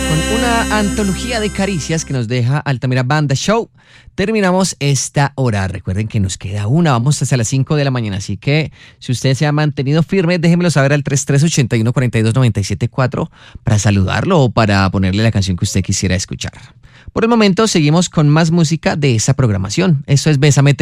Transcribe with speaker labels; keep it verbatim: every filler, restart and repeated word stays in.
Speaker 1: Una antología de caricias que nos deja Altamira Banda Show. Terminamos esta hora. Recuerden que nos queda una, vamos hasta las cinco de la mañana, así que si usted se ha mantenido firme, déjenmelo saber al tres tres ocho uno, cuatro dos nueve siete cuatro para saludarlo o para ponerle la canción que usted quisiera escuchar. Por el momento seguimos con más música de esa programación. Esto es Bésame